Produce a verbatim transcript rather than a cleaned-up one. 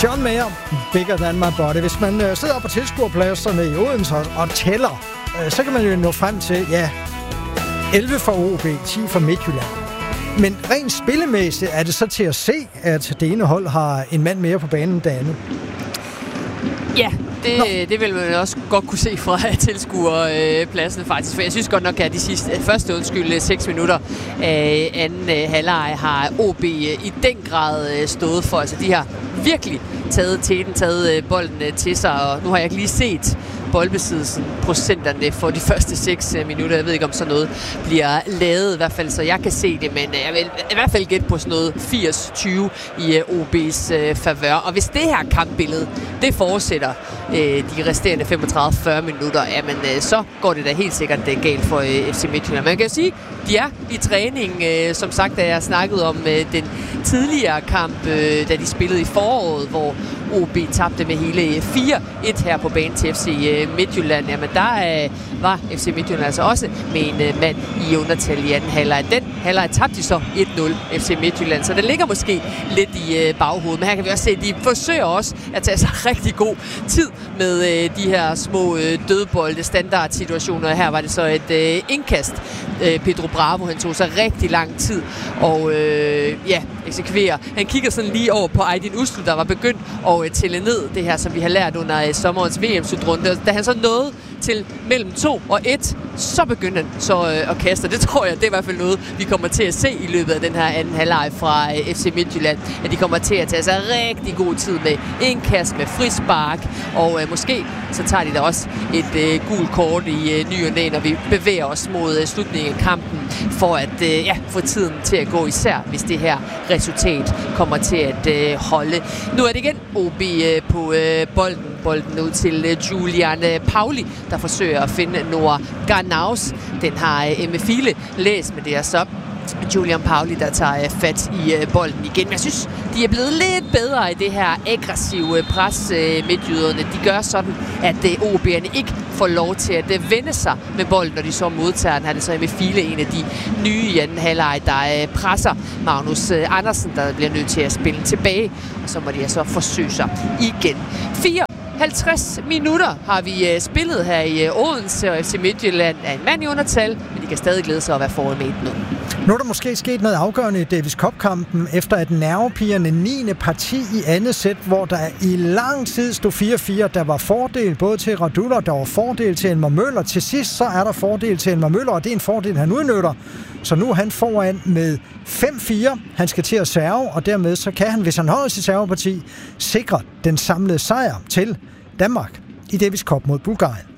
John Mayer, Bigger Than My Body. Hvis man øh, sidder på tilskuerpladserne i Odense og, og tæller, øh, så kan man jo nå frem til, ja, elleve for O B, ti for Midtjylland. Men rent spillemæssigt er det så til at se, at det ene hold har en mand mere på banen end det andet. Ja, det, det vil man også godt kunne se fra tilskuerpladsen faktisk. For jeg synes godt nok, at de sidste, første undskyld, seks minutter af anden halvleg har O B i den grad stået for. Altså de har virkelig taget teten, taget bolden til sig, og nu har jeg ikke lige set boldbesiddelsen procenterne for de første seks minutter. Jeg ved ikke, om sådan noget bliver lavet i hvert fald, så jeg kan se det, men jeg vil i hvert fald gætte på sådan noget firs tyve i O B's øh, favør. Og hvis det her kampbillede, det fortsætter øh, de resterende femogtredive til fyrre minutter, jamen øh, så går det da helt sikkert det er galt for øh, F C Midtjylland. Man kan jo sige, de er i træning, øh, som sagt, da jeg snakkede om øh, den tidligere kamp, øh, da de spillede i foråret, hvor O B tabte med hele fire et her på banen til F C Midtjylland. Jamen der øh, var F C Midtjylland altså også med en øh, mand i undertal i anden halvleg. Den halvleg tabte de så et nul F C Midtjylland, så det ligger måske lidt i øh, baghovedet. Men her kan vi også se, at de forsøger også at tage sig rigtig god tid med øh, de her små øh, dødbolde standardsituationer. Her var det så et øh, indkast. Øh, Pedro Bravo, han tog sig rigtig lang tid og øh, ja, eksekverer. Han kigger sådan lige over på Aydin Uslu, der var begyndt at øh, tælle ned det her, som vi har lært under øh, sommerens V M-slutrunde. Da han så nåede til mellem to og et, så begyndte han så øh, at kaste. Det tror jeg, det er i hvert fald noget, vi kommer til at se i løbet af den her anden halvleg fra øh, F C Midtjylland. At de kommer til at tage sig rigtig god tid med indkast, med frispark, og øh, måske så tager de da også et øh, gult kort i øh, ny og næ, når vi bevæger os mod øh, slutningen af kampen, for at øh, ja, få tiden til at gå, især hvis det her resultat kommer til at øh, holde. Nu er det igen O B øh, på øh, bolden. Bolden ud til øh, Julian øh, Pauli, der forsøger at finde Noah Garnaus. Den har øh, Emme File læst, men det er så Julian Pauli, der tager øh, fat i øh, bolden igen. Men jeg synes, de er blevet lidt bedre i det her aggressive øh, pres, øh, midtjyderne. De gør sådan, at øh, O B'erne ikke får lov til at øh, vende sig med bolden, når de så modtager den. Her er det så Emme File, en af de nye i anden halvleg, der øh, presser Magnus øh, Andersen, der bliver nødt til at spille tilbage. Og så må de altså forsøge sig igen. fire halvtreds minutter har vi uh, spillet her i uh, Odense, og F C Midtjylland er en mand i undertal, men de kan stadig glæde sig at være foran med et nul. Nu er der måske sket noget afgørende i Davis Cup-kampen, efter at nervepigerne niende parti i andet sæt, hvor der i lang tid stod fire fire. Der var fordel både til Radula, der var fordel til Elmer Møller. Til sidst så er der fordel til Elmer Møller, og det er en fordel, han udnytter. Så nu er han foran med fem fire. Han skal til at serve, og dermed så kan han, hvis han holder sit serveparti, sikre den samlede sejr til Danmark i Davis Cup mod Bulgarien.